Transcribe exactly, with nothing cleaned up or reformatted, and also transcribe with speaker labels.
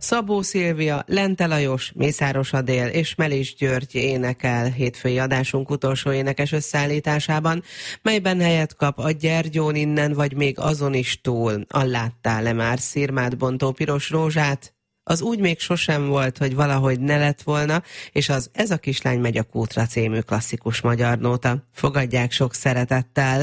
Speaker 1: Szabó Szilvia, Lente Lajos, Mészáros Adél és Melis György énekel hétfői adásunk utolsó énekes összeállításában, melyben helyet kap a Gyergyón innen vagy még azon is túl. A Láttál-e már szirmát bontó piros rózsát? Az úgy még sosem volt, hogy valahogy ne lett volna, és az Ez a kislány megy a kútra című klasszikus magyar nóta. Fogadják sok szeretettel!